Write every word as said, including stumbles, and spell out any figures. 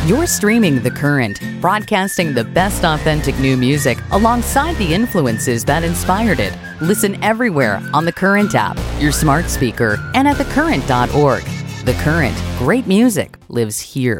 You're streaming The Current, broadcasting the best authentic new music alongside the influences that inspired it. Listen everywhere on The Current app, your smart speaker, and at the current dot org. The Current, great music lives here.